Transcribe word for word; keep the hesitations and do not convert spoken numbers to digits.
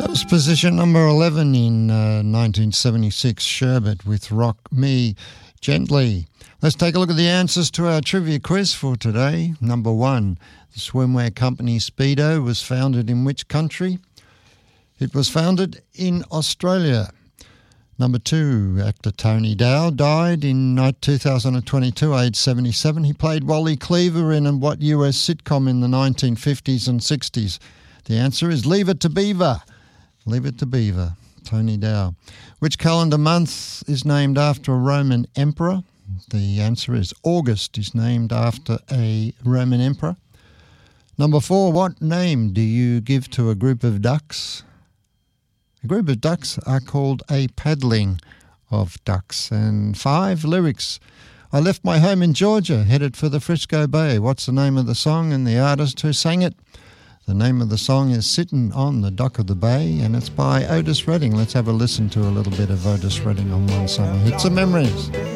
That was position number eleven in uh, nineteen seventy-six, Sherbet with Rock Me Gently. Let's take a look at the answers to our trivia quiz for today. Number one, the swimwear company Speedo was founded in which country? It was founded in Australia. Number two, actor Tony Dow died in two thousand twenty-two, aged seventy-seven. He played Wally Cleaver in what U S sitcom in the nineteen fifties and sixties? The answer is Leave It to Beaver. Leave It to Beaver, Tony Dow. Which calendar month is named after a Roman emperor? The answer is August is named after a Roman emperor. Number four, what name do you give to a group of ducks? A group of ducks are called a paddling of ducks. And five, lyrics. I left my home in Georgia, headed for the Frisco Bay. What's the name of the song and the artist who sang it? The name of the song is Sittin' on the Dock of the Bay, and it's by Otis Redding. Let's have a listen to a little bit of Otis Redding on One Summer Hits of Memories.